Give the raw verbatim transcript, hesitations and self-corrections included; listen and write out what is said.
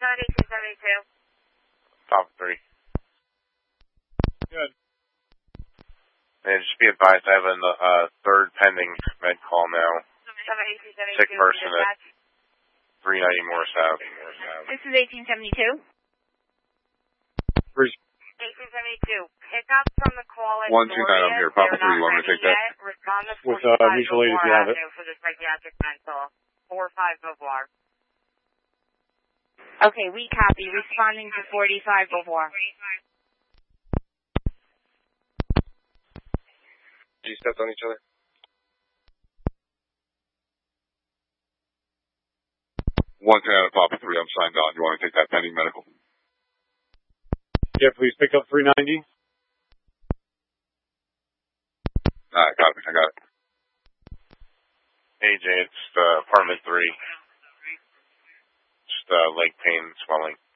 seven eighteen seventy-two. Top three. Good. And just be advised, I have a uh, third pending med call now. seven eighteen seventy-two. Sick person at three ninety Morris Ave. This is eighteen seventy-two. Three. eighteen seventy-two. Pick up from the call at one two nine, I'm here. Papa three, you want me to take that? Respond to With uh, mutual aid if you have it. For the psychiatric mental. four five Beauvoir. Okay, we copy. Responding to forty-five Beauvoir. You stepped on each other? one ten out of Papa three, I'm signed on. You want to take that pending medical? Yeah, please pick up three ninety. Alright, got it. I got it. A J, it's uh, apartment three. Just uh, leg pain and swelling.